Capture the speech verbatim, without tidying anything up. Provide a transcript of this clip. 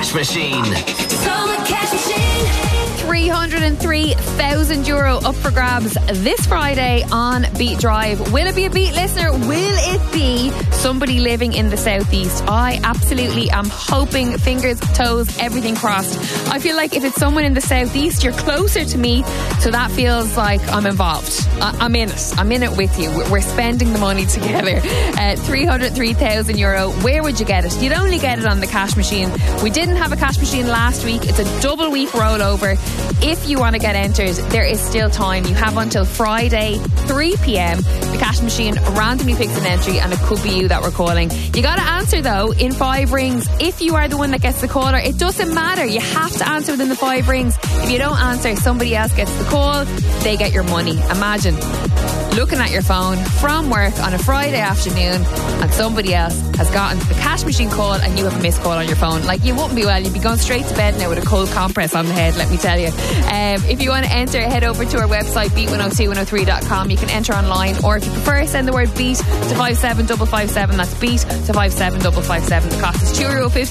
Cash Machine. Summer Cash Machine. three hundred three thousand euro up for grabs this Friday on Beat Drive. Will it be a Beat listener? Will it be somebody living in the southeast? I absolutely am hoping, fingers, toes, everything crossed. I feel like if it's someone in the southeast, you're closer to me, so that feels like I'm involved. I- I'm in it. I'm in it with you. We're spending the money together. Uh, three hundred three thousand euro. Where would you get it? You'd only get it on the Cash Machine. We didn't have a Cash Machine last week. It's a double week rollover. If you want to get entered, there is still time. You have until Friday, three p.m. The Cash Machine randomly picks an entry, and it could be you that we're calling. You got to answer, though, in five rings. If you are the one that gets the caller, it doesn't matter. You have to answer within the five rings. If you don't answer, somebody else gets the call. They get your money. Imagine looking at your phone from work on a Friday afternoon, and somebody else has gotten the Cash Machine call, and you have a missed call on your phone. Like, you wouldn't be well. You'd be going straight to bed now with a cold compress on the head, let me tell you. Um, if you want to enter, head over to our website, beat one oh two one oh three dot com. You can enter online, or if you prefer, send the word beat to five seven five five seven. That's beat to five seven five five seven. The cost is two euro fifty